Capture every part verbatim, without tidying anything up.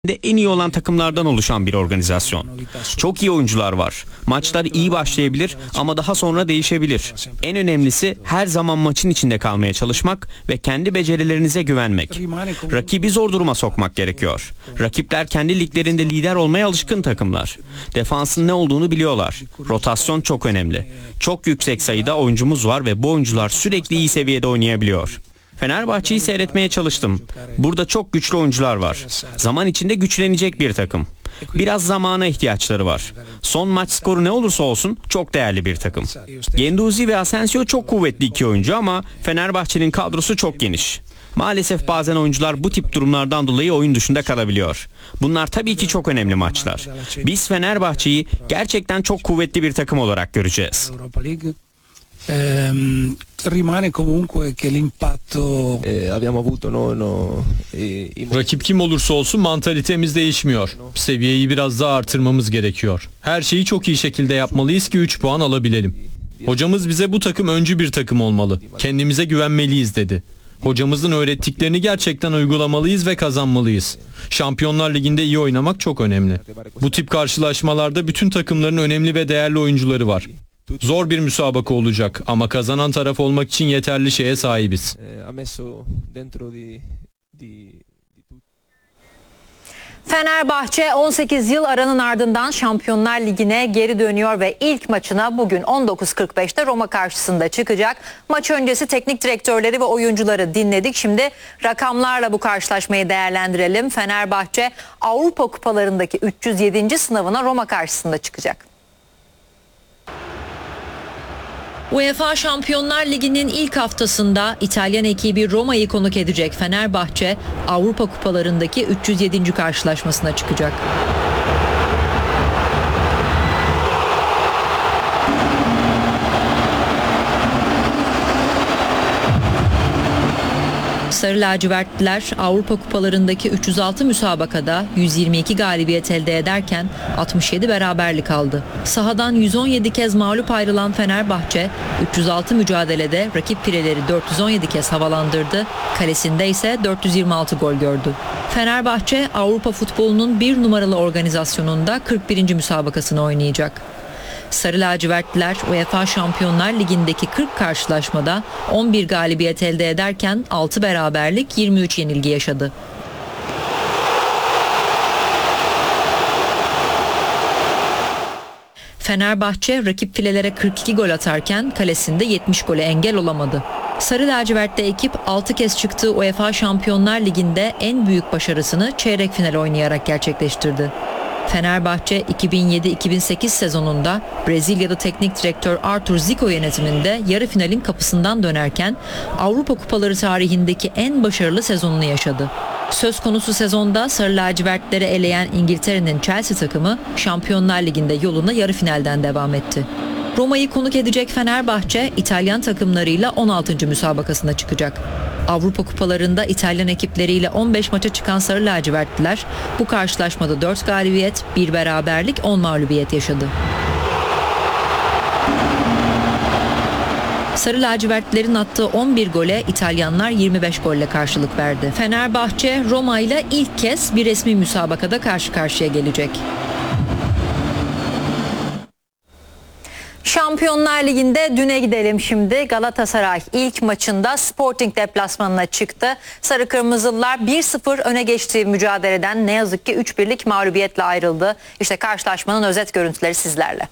en iyi olan takımlardan oluşan bir organizasyon. Çok iyi oyuncular var. Maçlar iyi başlayabilir ama daha sonra değişebilir. En önemlisi her zaman maçın içinde kalmaya çalışmak ve kendi becerilerinize güvenmek. Rakibi zor duruma sokmak gerekiyor. Rakipler kendi liglerinde lider olmaya alışkın takımlar. Defansın ne olduğunu biliyorlar. Rotasyon çok önemli. Çok yüksek sayıda oyuncumuz var ve bu oyuncular sürekli iyi seviyede oynayabiliyor. Fenerbahçe'yi seyretmeye çalıştım. Burada çok güçlü oyuncular var. Zaman içinde güçlenecek bir takım. Biraz zamana ihtiyaçları var. Son maç skoru ne olursa olsun çok değerli bir takım. Guendouzi ve Asensio çok kuvvetli iki oyuncu ama Fenerbahçe'nin kadrosu çok geniş. Maalesef bazen oyuncular bu tip durumlardan dolayı oyun dışında kalabiliyor. Bunlar tabii ki çok önemli maçlar. Biz Fenerbahçe'yi gerçekten çok kuvvetli bir takım olarak göreceğiz. Ehm, rimane comunque che l'impatto eh, abbiamo avuto no, no, eh, Rakip kim olursa olsun mantalitemiz değişmiyor. Seviyeyi biraz daha artırmamız gerekiyor. Her şeyi çok iyi şekilde yapmalıyız ki üç puan alabilelim. Hocamız bize bu takım öncü bir takım olmalı. Kendimize güvenmeliyiz dedi. Hocamızın öğrettiklerini gerçekten uygulamalıyız ve kazanmalıyız. Şampiyonlar Ligi'nde iyi oynamak çok önemli. Bu tip karşılaşmalarda bütün takımların önemli ve değerli oyuncuları var. Zor bir müsabaka olacak ama kazanan taraf olmak için yeterli şeye sahibiz. Fenerbahçe on sekiz yıl aranın ardından Şampiyonlar Ligi'ne geri dönüyor ve ilk maçına bugün on dokuz kırk beşte Roma karşısında çıkacak. Maç öncesi teknik direktörleri ve oyuncuları dinledik. Şimdi rakamlarla bu karşılaşmayı değerlendirelim. Fenerbahçe Avrupa Kupalarındaki üç yüz yedinci sınavına Roma karşısında çıkacak. UEFA Şampiyonlar Ligi'nin ilk haftasında İtalyan ekibi Roma'yı konuk edecek Fenerbahçe, Avrupa Kupalarındaki üç yüz yedinci karşılaşmasına çıkacak. Sarı lacivertliler Avrupa Kupalarındaki üç yüz altı müsabakada yüz yirmi iki galibiyet elde ederken altmış yedi beraberlik aldı. Sahadan yüz on yedi kez mağlup ayrılan Fenerbahçe üç yüz altı mücadelede rakip pireleri dört yüz on yedi kez havalandırdı, kalesinde ise dört yüz yirmi altı gol gördü. Fenerbahçe Avrupa futbolunun bir numaralı organizasyonunda kırk birinci müsabakasını oynayacak. Sarı lacivertliler UEFA Şampiyonlar Ligi'ndeki kırk karşılaşmada on bir galibiyet elde ederken altı beraberlik, yirmi üç yenilgi yaşadı. Fenerbahçe rakip filelere kırk iki gol atarken kalesinde yetmiş gole engel olamadı. Sarı lacivertli ekip altı kez çıktığı UEFA Şampiyonlar Ligi'nde en büyük başarısını çeyrek final oynayarak gerçekleştirdi. Fenerbahçe iki bin yedi iki bin sekiz sezonunda Brezilya'da teknik direktör Arthur Zico yönetiminde yarı finalin kapısından dönerken Avrupa Kupaları tarihindeki en başarılı sezonunu yaşadı. Söz konusu sezonda sarı lacivertleri eleyen İngiltere'nin Chelsea takımı Şampiyonlar Ligi'nde yoluna yarı finalden devam etti. Roma'yı konuk edecek Fenerbahçe, İtalyan takımlarıyla on altıncı müsabakasına çıkacak. Avrupa Kupalarında İtalyan ekipleriyle on beş maça çıkan sarı lacivertliler bu karşılaşmada dört galibiyet, bir beraberlik, on mağlubiyet yaşadı. Sarı lacivertlilerin attığı on bir gole İtalyanlar yirmi beş golle karşılık verdi. Fenerbahçe, Roma ile ilk kez bir resmi müsabakada karşı karşıya gelecek. Şampiyonlar Ligi'nde düne gidelim şimdi. Galatasaray ilk maçında Sporting deplasmanına çıktı. Sarı Kırmızılılar bir sıfır öne geçtiği mücadeleden ne yazık ki üç birlik mağlubiyetle ayrıldı. İşte karşılaşmanın özet görüntüleri sizlerle.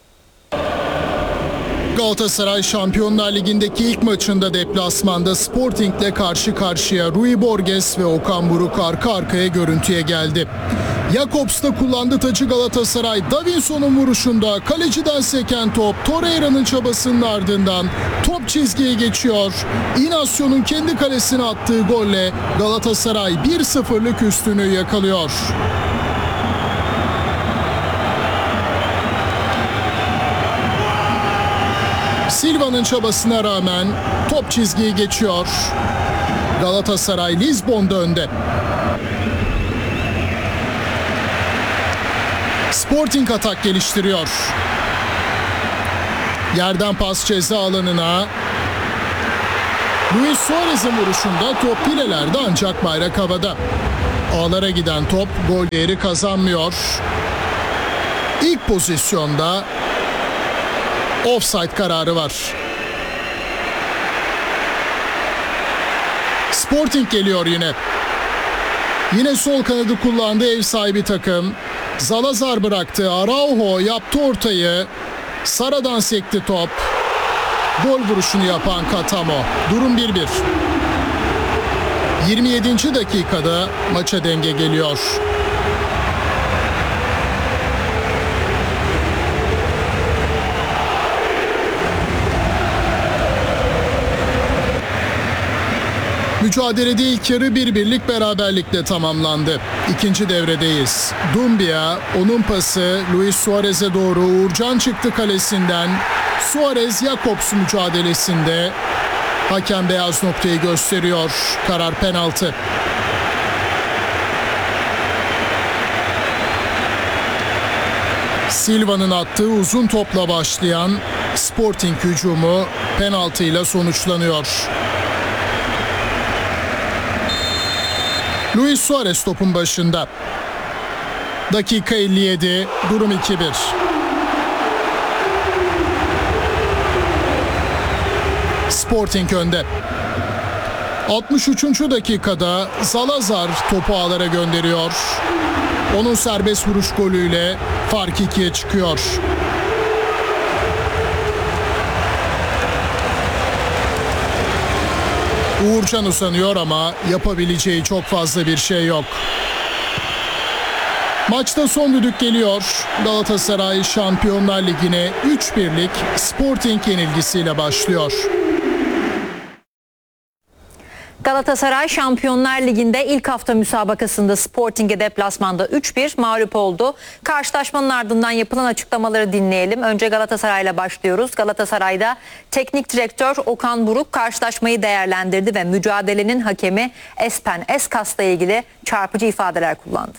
Galatasaray Şampiyonlar Ligi'ndeki ilk maçında deplasmanda Sporting'le karşı karşıya. Rui Borges ve Okan Buruk arka arkaya görüntüye geldi. Jakobs'ta kullandı tacı Galatasaray. Davinson'un vuruşunda kaleciden seken top Torreira'nın çabasının ardından top çizgiye geçiyor. Inaccio'nun kendi kalesine attığı golle Galatasaray bir sıfırlık üstünü yakalıyor. Silva'nın çabasına rağmen top çizgiyi geçiyor. Galatasaray Lizbon'da önde. Sporting atak geliştiriyor. Yerden pas ceza alanına. Luis Suarez'in vuruşunda top pilelerde ancak bayrak havada. Ağlara giden top gol değeri kazanmıyor. İlk pozisyonda offside kararı var. Sporting geliyor yine. Yine sol kanadı kullandı ev sahibi takım. Zalazar bıraktı. Araujo yaptı ortayı. Sara'dan sekti top. Gol vuruşunu yapan Katamo. Durum bir bir. yirmi yedinci dakikada maça denge geliyor. Mücadelede ilk yarı bir birlik beraberlikle tamamlandı. İkinci devredeyiz. Doumbia, onun pası Luis Suarez'e doğru. Uğurcan çıktı kalesinden. Suarez-Jakobs mücadelesinde hakem beyaz noktayı gösteriyor. Karar penaltı. Silva'nın attığı uzun topla başlayan Sporting hücumu penaltıyla sonuçlanıyor. Luis Suarez topun başında. Dakika elli yedi, durum iki bir. Sporting önde. altmış üçüncü dakikada Zalazar topu ağlara gönderiyor. Onun serbest vuruş golüyle fark ikiye çıkıyor. Uğurcan uzanıyor ama yapabileceği çok fazla bir şey yok. Maçta son düdük geliyor. Galatasaray Şampiyonlar Ligi'ne üç birlik Sporting yenilgisiyle başlıyor. Galatasaray Şampiyonlar Ligi'nde ilk hafta müsabakasında Sporting'e deplasmanda üç bir mağlup oldu. Karşılaşmanın ardından yapılan açıklamaları dinleyelim. Önce Galatasaray'la başlıyoruz. Galatasaray'da teknik direktör Okan Buruk karşılaşmayı değerlendirdi ve mücadelenin hakemi Espen Eskas'la ilgili çarpıcı ifadeler kullandı.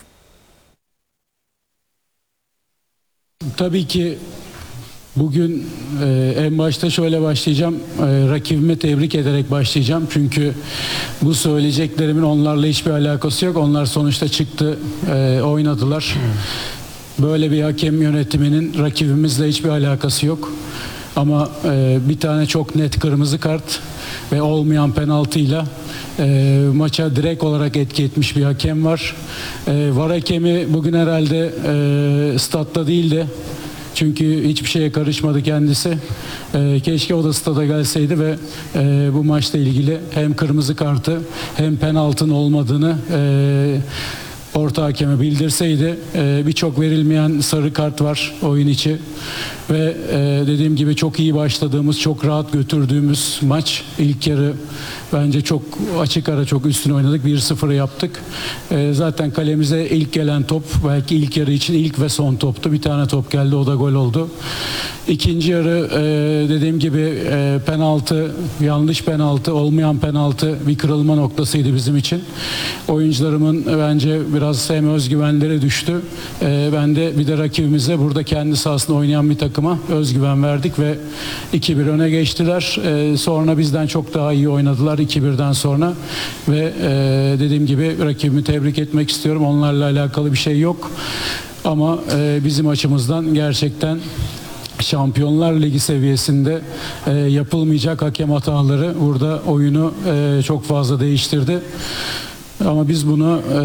Tabii ki bugün e, en başta şöyle başlayacağım. E, rakibimi tebrik ederek başlayacağım. Çünkü bu söyleyeceklerimin onlarla hiçbir alakası yok. Onlar sonuçta çıktı, e, oynadılar. Böyle bir hakem yönetiminin rakibimizle hiçbir alakası yok. Ama e, bir tane çok net kırmızı kart ve olmayan penaltıyla e, maça direkt olarak etki etmiş bir hakem var. E, V A R hakemi bugün herhalde e, statta değildi. Çünkü hiçbir şeye karışmadı kendisi. Ee, keşke o da stada gelseydi ve e, bu maçla ilgili hem kırmızı kartı hem penaltının olmadığını e, orta hakeme bildirseydi. E, Birçok verilmeyen sarı kart var oyun içi. Ve e, dediğim gibi çok iyi başladığımız, çok rahat götürdüğümüz maç. İlk yarı bence çok açık ara çok üstün oynadık. bir sıfır yaptık. E, zaten kalemize ilk gelen top belki ilk yarı için ilk ve son toptu. Bir tane top geldi, o da gol oldu. İkinci yarı e, dediğim gibi e, penaltı, yanlış penaltı, olmayan penaltı bir kırılma noktasıydı bizim için. Oyuncularımın bence biraz hem özgüvenleri düştü. E, ben de bir de rakibimize burada kendi sahasında oynayan bir takıma özgüven verdik ve iki bir öne geçtiler. E, sonra bizden çok daha iyi oynadılar iki birden sonra ve e, dediğim gibi rakibimi tebrik etmek istiyorum. Onlarla alakalı bir şey yok. Ama e, bizim açımızdan gerçekten Şampiyonlar Ligi seviyesinde e, yapılmayacak hakem hataları burada oyunu e, çok fazla değiştirdi. Ama biz bunu e,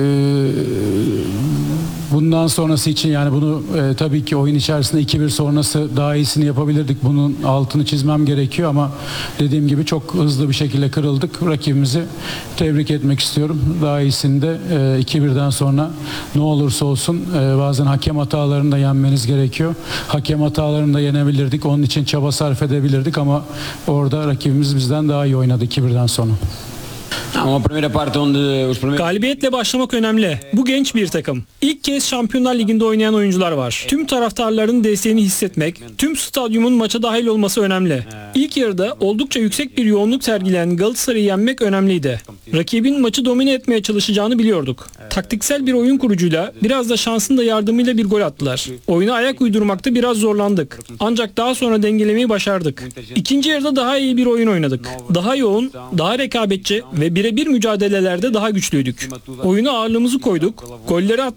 bundan sonrası için yani bunu e, tabii ki oyun içerisinde iki bir sonrası daha iyisini yapabilirdik. Bunun altını çizmem gerekiyor ama dediğim gibi çok hızlı bir şekilde kırıldık. Rakibimizi tebrik etmek istiyorum. Daha iyisinde e, iki birden sonra ne olursa olsun e, bazen hakem hatalarını da yenmeniz gerekiyor. Hakem hatalarını da yenebilirdik. Onun için çaba sarf edebilirdik ama orada rakibimiz bizden daha iyi oynadı iki birden sonra. Galibiyetle başlamak önemli. Bu genç bir takım. İlk kez Şampiyonlar Ligi'nde oynayan oyuncular var. Tüm taraftarların desteğini hissetmek, tüm stadyumun maça dahil olması önemli. İlk yarıda oldukça yüksek bir yoğunluk sergileyen Galatasaray'ı yenmek önemliydi. Rakibin maçı domine etmeye çalışacağını biliyorduk. Taktiksel bir oyun kurucuyla biraz da şansın da yardımıyla bir gol attılar. Oyuna ayak uydurmakta biraz zorlandık. Ancak daha sonra dengelemeyi başardık. İkinci yarıda daha iyi bir oyun oynadık. Daha yoğun, daha rekabetçi ve birebir mücadelelerde daha güçlüydük. Oyuna ağırlığımızı koyduk. Golleri